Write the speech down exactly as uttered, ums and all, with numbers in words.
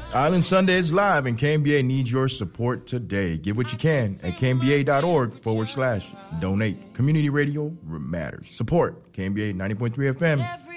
Island Sunday is live, and K M B A needs your support today. Give what you can at kmba.org forward slash donate. Community radio matters. Support K M B A ninety point three F M.